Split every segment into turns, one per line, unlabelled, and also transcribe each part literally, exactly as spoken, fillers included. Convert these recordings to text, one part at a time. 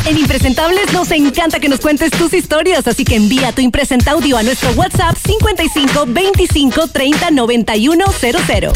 En Impresentables nos encanta que nos cuentes tus historias, así que envía tu Impresenta Audio a nuestro WhatsApp cincuenta y cinco veinticinco treinta noventa y uno cero cero.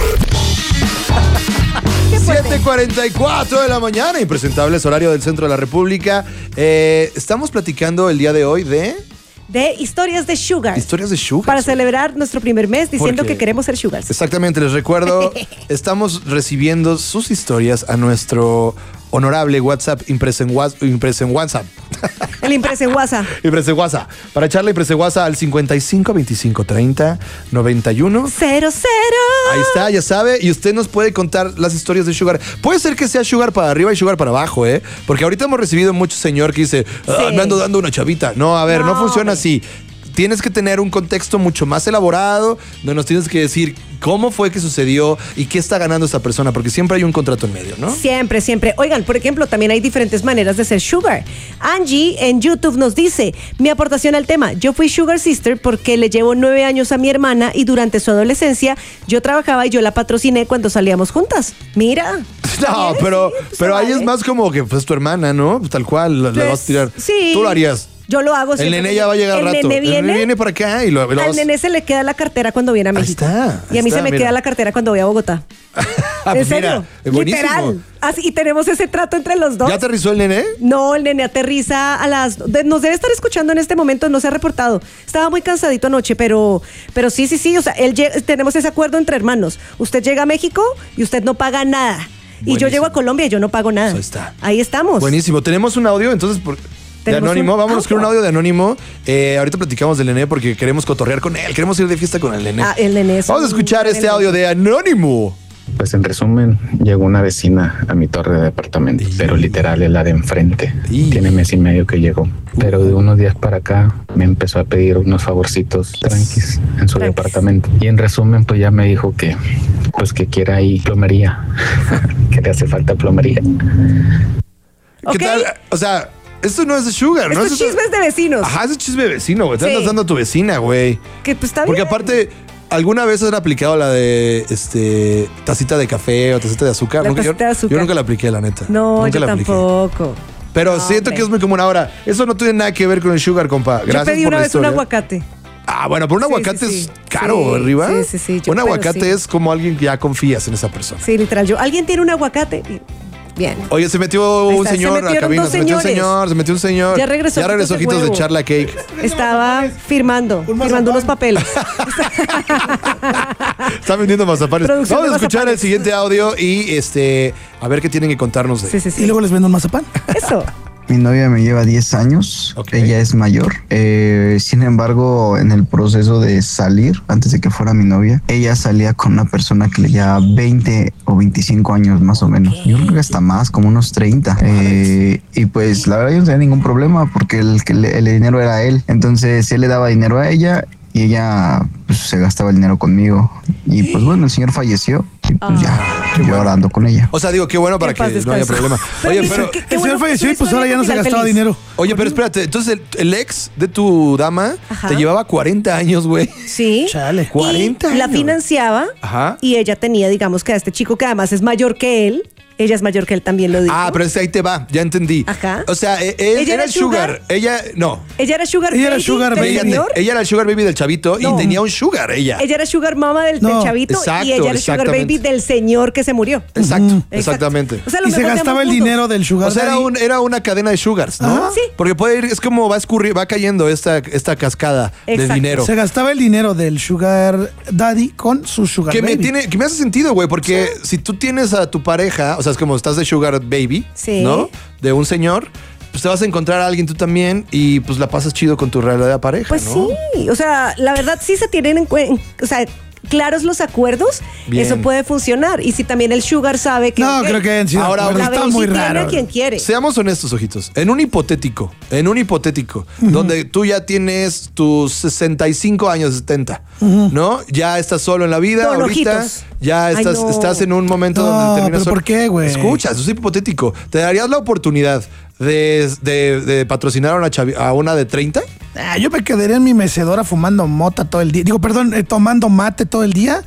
siete cuarenta y cuatro de la mañana, Impresentables, horario del centro de la República. Eh, estamos platicando el día de hoy de...
De historias de Sugar.
Historias de Sugar.
Para celebrar nuestro primer mes diciendo
Porque,
que queremos ser Sugars.
Exactamente, les recuerdo, estamos recibiendo sus historias a nuestro honorable WhatsApp, Impresen WhatsApp.
El Impresen WhatsApp.
Impresen WhatsApp. Para echarle Impresen WhatsApp al cincuenta y cinco veinticinco treinta noventa y uno
Cero, cero.
Ahí está, ya sabe. Y usted nos puede contar las historias de Sugar. Puede ser que sea Sugar para arriba y Sugar para abajo, ¿eh? Porque ahorita hemos recibido mucho señor que dice, ah,
Sí.
me ando dando una chavita. No, a ver, no,
No,
funciona
hombre.
así. Tienes que tener un contexto mucho más elaborado, donde nos tienes que decir cómo fue que sucedió y qué está ganando esta persona, porque siempre hay un contrato en medio, ¿no?
Siempre, siempre. Oigan, por ejemplo, también hay diferentes maneras de ser Sugar. Angie en YouTube nos dice, mi aportación al tema, yo fui Sugar Sister porque le llevo nueve años a mi hermana y durante su adolescencia yo trabajaba y yo la patrociné cuando salíamos juntas. Mira.
No,
Bien,
pero,
sí, pues,
pero ahí
vale.
es más como que pues tu hermana, ¿no? Tal cual, le
Pues,
vas a tirar.
sí.
Tú lo harías.
Yo lo hago
El
siempre.
nene ya va a llegar
el
al rato.
Nene viene,
el nene viene para acá y lo, lo
Al
vas...
nene se le queda la cartera cuando viene a
Ahí
México.
está, ahí
y a mí
está,
se me
mira.
queda la cartera cuando voy a Bogotá.
Ah,
¿En
pues
serio?
mira, es buenísimo.
Literal. Así, y tenemos ese trato entre los dos.
¿Ya aterrizó el nene?
No, el nene aterriza a las... de- nos debe estar escuchando en este momento, no se ha reportado. Estaba muy cansadito anoche, pero, pero sí, sí, sí. O sea, él lle- tenemos ese acuerdo entre hermanos. Usted llega a México y usted no paga nada. Y yo
Buenísimo.
llego a Colombia y yo no pago nada.
Ahí está.
Ahí estamos.
Buenísimo. Tenemos un audio, entonces, por- de
Tenemos
Anónimo.
un
Vámonos con un
audio.
audio de Anónimo. Eh, ahorita platicamos del nene porque queremos cotorrear con él. Queremos ir de fiesta con el nene.
Ah, el nene es
Vamos a
un
escuchar
gran
este
elemento.
audio de Anónimo.
Pues en resumen, llegó una vecina a mi torre de departamento,
Y-
pero literal es la de enfrente.
Y-
Tiene mes y medio que llegó. Pero de unos días para acá me empezó a pedir unos favorcitos tranquis en su
Tranquis.
departamento. Y en resumen, pues ya me dijo que pues que quiera ahí plomería, que le hace falta plomería.
¿Qué
Ok.
tal? O sea, esto no es de Sugar, ¿no?
Estos
Esto-
chismes de vecinos.
Ajá, es chisme de vecino, güey. Te
Sí.
andas dando a tu vecina, güey.
Que pues está
Porque
bien.
aparte, ¿alguna vez han aplicado la de este tacita de café o tacita de azúcar?
La
Nunca- yo,
tacita de azúcar.
yo nunca la apliqué, la neta.
No,
nunca
yo
la apliqué.
tampoco.
Pero
No,
siento
hombre.
que es muy común ahora. Eso no tiene nada que ver con el Sugar, compa. Gracias
Yo pedí
por
una
la
vez un
historia.
aguacate.
Ah, bueno, pero un
Sí,
aguacate
sí, sí.
es caro,
Sí,
arriba.
sí, sí, sí, yo-
Un
pero
aguacate
sí.
es como alguien que ya confías en esa persona.
Sí, literal. Yo, ¿alguien tiene un aguacate? Y- Bien.
Oye, se metió
Ahí
un
está, se
señor a la
metieron
cabina,
dos
se metió un
señores.
señor, se metió un señor.
Ya regresó
Ya regresó
Ojitos de
Ojitos de
Huevo.
Charla Cake.
Estaba firmando, firmando unos papeles.
Está vendiendo mazapanes.
Producción
Vamos a
de
escuchar
mazapanes.
el siguiente audio y este a ver qué tienen que contarnos de.
Sí, sí, sí.
Y luego les vendo un mazapán.
Eso.
Mi novia me lleva diez años,
Ok.
ella es mayor. Eh, sin embargo, en el proceso de salir, antes de que fuera mi novia, ella salía con una persona que le llevaba veinte o veinticinco años más o menos. Yo creo que hasta más, como unos treinta. Eh, y pues la verdad yo no tenía ningún problema porque el, que le- el dinero era él. Entonces él le daba dinero a ella y ella pues, se gastaba el dinero conmigo. Y pues bueno, el señor falleció y pues ya, yo ahora ando con ella.
O sea, digo, qué bueno para
En paz
que no haya
descanse.
problema. Oye,
Pero,
pero
¿qué- qué
El
bueno
señor
que
falleció
es
y pues
una
ahora ya no se
historia de
gastaba
final feliz.
dinero.
Oye, pero espérate, entonces el, el ex de tu dama
Ajá.
te llevaba cuarenta años, güey.
Sí.
Chale.
cuarenta
Y la
años.
financiaba.
Ajá.
Y ella tenía, digamos, que a este chico que además es mayor que él. Ella es mayor que él, también lo dijo.
Ah, pero ese ahí te va, ya entendí.
Ajá.
O sea, eh, él
¿Ella
era
era
el sugar.
sugar?
Ella, no.
Ella era Sugar
Ella era
Baby
Sugar
del
Baby.
Ella,
señor.
ella era el sugar baby del chavito
No.
y tenía un sugar, ella.
Ella era Sugar Mama del, del
No.
chavito
Exacto,
y ella era Sugar
exactamente.
Baby del señor que se murió.
Exacto,
Ujú.
exactamente.
O sea, a lo
Y se
mejor de
gastaba el
ambos mundos.
dinero del sugar
O sea, era,
daddy.
un- era una cadena de sugars, ¿no?
Ajá. Sí.
Porque puede ir, es como va a escurrir, va cayendo esta, esta cascada de
Exacto.
dinero.
Se gastaba el dinero del sugar daddy con su sugar
Que me,
baby.
tiene, que me hace sentido, güey, porque si tú tienes a tu pareja, o sea, es como estás de sugar baby,
Sí.
¿no? De un señor, pues te vas a encontrar a alguien tú también y pues la pasas chido con tu realidad de pareja,
Pues
¿no?
sí, o sea, la verdad sí se tienen en cuenta, o sea, claros los acuerdos,
Bien.
eso puede funcionar. Y si también el sugar sabe que...
No,
ok,
creo que hayan sido
Ahora,
acuerdos.
la
Está
baby
muy
tiene
raro.
a quien quiere.
Seamos honestos, ojitos. En un hipotético, en un hipotético, donde tú ya tienes tus sesenta y cinco años, setenta, ¿no? Ya estás solo en la vida,
Don
ahorita
Ojitos.
ya
Ay,
estás,
no.
estás en un momento
No,
donde terminas
pero
solo.
¿por qué, güey?
Escucha, eso es hipotético. ¿Te darías la oportunidad de, de- de patrocinar a una, chavi- a una de treinta?
Ah, yo me quedaría en mi mecedora fumando mota todo el día. Digo, perdón, eh, tomando mate todo el día.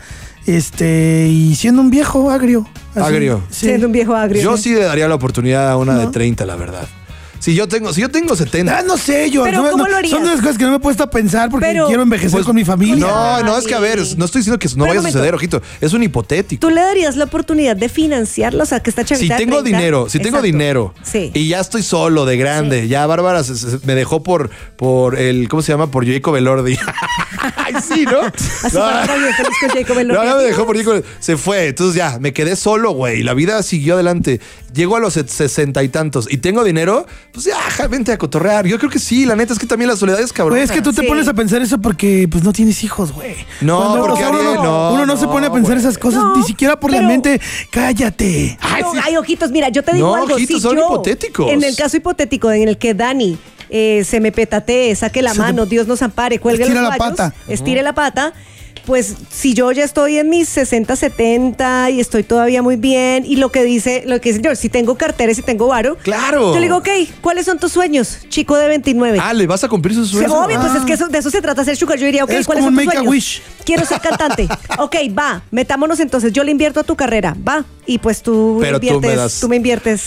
Este, y siendo un viejo agrio. Así.
Agrio.
Sí.
Siendo un viejo agrio.
Yo sí le daría la oportunidad a una de
No.
treinta, la verdad. Si yo tengo, si yo tengo setenta.
Ah, no sé, yo.
Pero
no,
¿cómo
no,
lo harías?
son de las cosas que no me he puesto a pensar porque
Pero-
quiero envejecer
Pues,
con mi familia.
No, no, es que a ver, no estoy diciendo que no
Pero
vaya a
un momento.
suceder, ojito. Es un hipotético.
¿Tú le darías la oportunidad de financiarlo? O sea, que esta
Si
chavita de
tengo
treinta,
dinero, si tengo
exacto.
dinero
Sí.
y ya estoy solo de grande,
Sí.
ya Bárbara se- se- me dejó por, por el, ¿cómo se llama? Por Jacob Elordi. Ay, sí, ¿no?
Así
No.
para estar bien feliz con Jacob
No,
Elordi.
ya me dejó por Jacob. Se fue. Entonces ya, me quedé solo, güey. La vida siguió adelante. Llego a los set- sesenta y tantos y tengo dinero, pues ya, ja, vente a cotorrear. Yo creo que sí, la neta es que también la soledad es cabrón.
Güey, es que tú te
Sí.
pones a pensar eso porque pues no tienes hijos, güey.
No,
Cuando-
porque
o sea, uno,
Ariel,
no,
no,
uno no se
no,
pone a pensar
güey.
esas cosas,
No,
ni siquiera por la
pero-
mente. Cállate.
Ay, ay, ojitos, mira, yo te digo
No,
algo.
ojitos,
si
son
yo,
hipotéticos.
En el caso hipotético en el que Dani eh, se me petatee, saque la
Se te-
mano, Dios nos ampare, cuelgue
Estira
los
la
guayos,
pata.
estire la pata. Pues si yo ya estoy en mis sesenta, setenta y estoy todavía muy bien, y lo que dice, lo que dice George, si tengo cartera y si tengo varo,
Claro.
yo le digo, ok, ¿cuáles son tus sueños? Chico de veintinueve.
Ah, ¿le vas a cumplir sus
Sí,
sueños?
obvio, pues
Ah.
es que eso- de eso se trata ser sugar. Yo diría, ok,
Es
¿cuáles
como
son
un
tus
make a
sueños?
wish.
Quiero ser cantante. Ok, va, metámonos entonces. Yo le invierto a tu carrera, va. Y pues tú
Pero tú
inviertes,
me das-
tú me inviertes.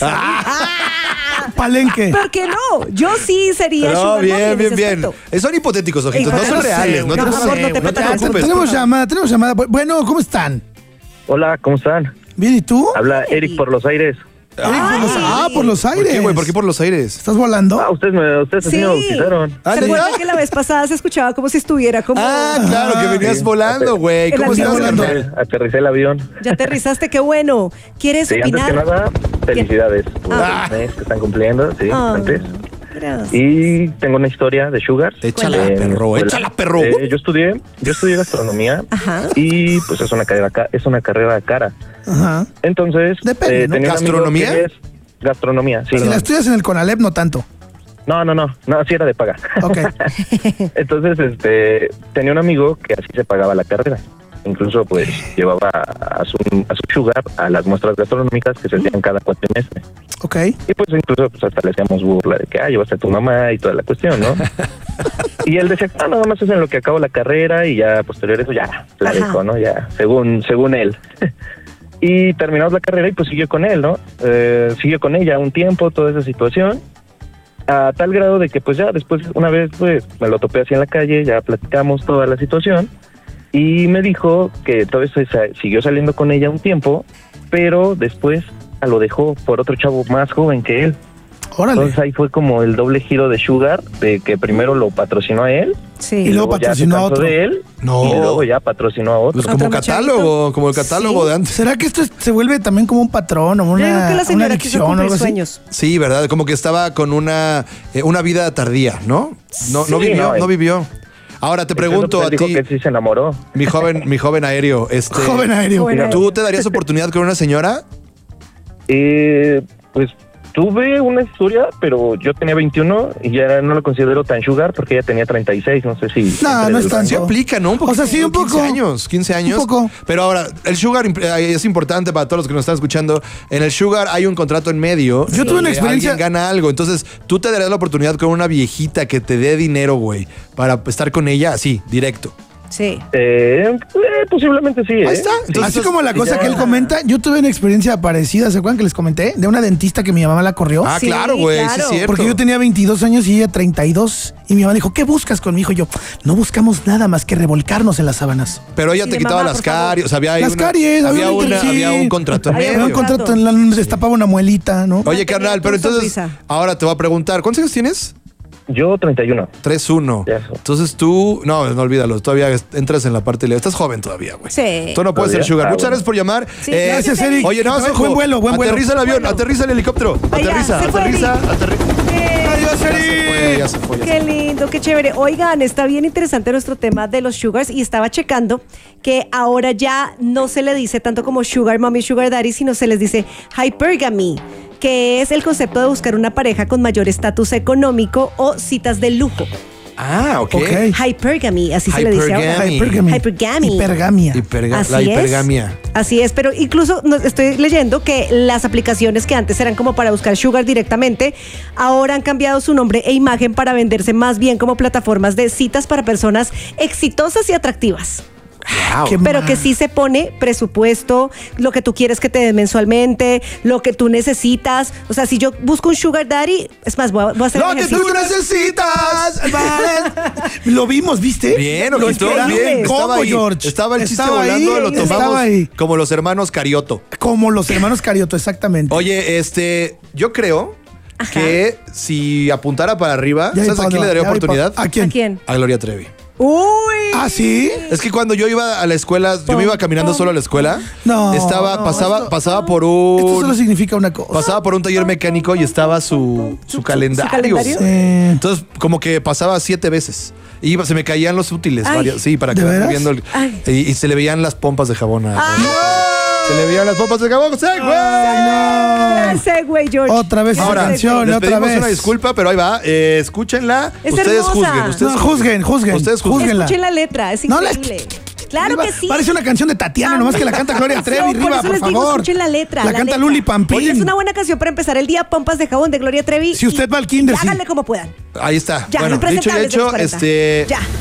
Palenque.
¿Por qué no? Yo sí sería
No,
sugar mommy
bien,
en
bien,
ese
bien.
aspecto.
Eh, Son hipotéticos, ojitos,
Ey,
no son
no sé,
reales. No
güey,
te
por favor, no te
no te
preocupes.
preocupes.
Tenemos llamada, tenemos llamada. Bueno, ¿cómo están?
Hola, ¿cómo están?
Bien, ¿y tú?
Habla Eric por los aires.
Eric, por los- ah, por los
¿Por
aires.
qué, güey? ¿Por qué por los aires?
¿Estás volando?
Ah, ustedes, me, ustedes así
Sí.
me bautizaron.
Ah,
¿Se
¿neta?
acuerdan que la vez pasada se escuchaba como si estuviera como...
Ah, claro, que venías
Sí.
volando, güey.
El
¿Cómo
avión
estás,
volando.
carnal?
Aterricé el avión.
Ya aterrizaste, qué bueno. ¿Quieres
Sí, antes
opinar?
que nada, felicidades por
Ah.
el mes que están cumpliendo. Sí,
Ah,
antes.
gracias.
Y tengo una historia de Sugar.
Échala,
En
perro,
escuela.
échala, perro.
Eh, yo estudié, yo estudié gastronomía.
Ajá.
Y pues es una carrera, ca- es una carrera cara.
Ajá.
Entonces,
Depende, ¿no?
tenía un amigo
¿Gastronomía?
que es- gastronomía, sí.
Si la estudias en el Conalep, no tanto.
No, no, no, no, sí era de paga.
Ok.
Entonces, este, tenía un amigo que así se pagaba la carrera. Incluso, pues, llevaba a su, a su sugar a las muestras gastronómicas que se hacían cada cuatrimestre.
Ok.
Y pues, incluso, pues, hasta le hacíamos burla de que, ah, llevaste a tu mamá y toda la cuestión, ¿no? Y él decía, ah, nada más es en lo que acabo la carrera y ya, posterior a eso, ya, la
Ajá.
dejo, ¿no? Ya, según, según él. Y terminamos la carrera y pues siguió con él, ¿no? Eh, siguió con ella un tiempo, toda esa situación. A tal grado de que pues ya después una vez pues me lo topé así en la calle, ya platicamos toda la situación y me dijo que todo eso sa- siguió saliendo con ella un tiempo, pero después a lo dejó por otro chavo más joven que él.
Órale.
Entonces ahí fue como el doble giro de Sugar, de que primero lo patrocinó a él
Sí.
Y luego
ya se
patrocinó a
cansó
otro.
de él
No.
y luego ya patrocinó a otro.
Pues como
Otro
catálogo, como el catálogo
Sí.
de antes.
¿Será que esto es- se vuelve también como un patrón o
Yo
una,
digo que la
una
señora quiso
adicción o
cumplir
algo así?
sueños.
Sí, ¿verdad? Como que estaba con una, eh, una vida tardía, ¿no? No, no
Sí,
vivió,
no,
no
eh.
vivió. Ahora te pregunto
Entonces,
a
él dijo
ti,
que sí se enamoró.
mi joven, mi joven aéreo, este,
Joven aéreo.
Joven aéreo.
¿tú te darías oportunidad con una señora?
Eh, pues tuve una historia, pero yo tenía veintiuno y ya no lo considero tan sugar porque ella tenía treinta y seis, no sé si...
No,
entre
no
el
es tanto.
Sí aplica, ¿no? Un poquito,
O sea, sí, un
quince
poco.
años, quince años.
Un poco.
Pero ahora, el sugar imp- eh, es importante para todos los que nos están escuchando. En el sugar hay un contrato en medio.
Yo tuve una
donde
experiencia-
Alguien gana algo. Entonces, tú te darías la oportunidad con una viejita que te dé dinero, güey, para estar con ella así, directo.
Sí.
Eh, eh, posiblemente sí.
Ahí
¿eh?
está. Entonces,
Así como la cosa
ya.
que él comenta, yo tuve una experiencia parecida, ¿se acuerdan que les comenté? De una dentista que mi mamá la corrió.
Ah,
Sí,
claro, güey, sí
claro.
es cierto.
Porque yo tenía veintidós años y ella treinta y dos. Y mi mamá dijo, ¿qué buscas con mi hijo? Y yo, no buscamos nada más que revolcarnos en las sábanas.
Pero ella
Sí,
te
de
quitaba
mamá,
las
por favor.
caries. O sea, había, ahí
Las
una-
caries,
había,
había un
una-
inter-
había
sí.
un contrato en
Había
medio.
Había un
Contrato.
contrato, en la, destapaba una muelita, ¿no?
Oye,
Mantenía
carnal,
tu
pero entonces,
sonrisa.
ahora te voy a preguntar, ¿cuántos años tienes?
Yo treinta y uno.
tres uno.
Ya eso.
Entonces tú, no, no olvídalo, todavía entras en la parte de... Estás joven todavía, güey.
Sí.
Tú no puedes ser
Todavía.
sugar.
Ah,
Muchas
bueno.
gracias por llamar.
Sí,
Eh,
gracias, Eric.
Oye, no,
Buen
ojo.
vuelo, buen vuelo.
Aterriza el avión,
Bueno.
aterriza el helicóptero.
Ay, ya,
aterriza,
se fue,
aterriza,
Eric.
aterriza.
Eh,
Adiós,
Fue,
Eric.
ya se fue, ya se
Qué lindo, qué chévere. Oigan, está bien interesante nuestro tema de los sugars y estaba checando que ahora ya no se le dice tanto como sugar mommy, sugar daddy, sino se les dice hypergamy, que es el concepto de buscar una pareja con mayor estatus económico o citas de lujo.
Ah, ok.
Ok.
Hypergamy, así se le dice ahora.
Hypergamy.
Hypergamy.
Hypergamy.
Hipergamia.
Hiperga-
Así
la
es.
hipergamia.
Así es, pero incluso no- estoy leyendo que las aplicaciones que antes eran como para buscar sugar directamente, ahora han cambiado su nombre e imagen para venderse más bien como plataformas de citas para personas exitosas y atractivas.
Wow.
Qué
Pero
mal.
que sí se pone presupuesto, lo que tú quieres que te den mensualmente, lo que tú necesitas. O sea, si yo busco un sugar daddy, es más, voy a, voy a hacer
Lo
un
que
ejercicio.
tú necesitas. vale. Lo vimos, ¿viste?
Bien,
Lo
ojito,
esperamos.
bien. Estaba
¿Cómo,
ahí.
George?
Estaba el chiste
Estaba
volando,
ahí,
lo
estaba
tomamos
ahí.
como los hermanos Carioto.
Como los hermanos Carioto, exactamente.
Oye, este, yo creo
Ajá.
que si apuntara para arriba,
Ya vi
¿sabes
pa'
a quién le
dónde
daría
va, ya vi pa-
oportunidad?
¿A quién?
¿A quién?
A Gloria Trevi.
Uy.
¿Ah, sí?
Es que cuando yo iba a la escuela, yo me iba caminando solo a la escuela.
No,
Estaba,
no,
pasaba,
esto-
pasaba por
Esto solo
un.
significa una cosa.
Pasaba por un taller mecánico y estaba su, su calendario.
calendario?
Sí.
Entonces, como que pasaba siete veces. Y iba, se me caían los útiles.
Ay.
varias- sí, para
¿De
que
veras?
viendo el-
Ay.
y, y se le veían las pompas de jabón. a-
Ay.
Se le veían las pompas de jabón. ¡Sí, güey!
Gran segue, George.
Otra vez esa
Gran
Ahora,
canción,
les
otra
pedimos
vez.
una disculpa, pero ahí va. Eh, escúchenla.
Es
ustedes
hermosa.
juzguen. Ustedes
No, juzguen, juzguen.
Ustedes juzguen.
Júzguenla.
Escuchen la letra, es
No, la-
increíble. Claro
Iba-
que sí.
Parece una canción de Tatiana, nomás que la canta Gloria Trevi,
Por
Riva,
eso
por
les digo,
favor.
escuchen la letra.
La,
la
canta
letra.
Luli Pampín.
Oye, es una buena canción para empezar el día, Pompas de Jabón de Gloria Trevi.
Si usted
Y-
va al kinder,
y
sí.
Háganle como puedan.
Ahí está.
Ya,
bueno, dicho y
impresentables de los
hecho,
cuarenta.
este.
Ya.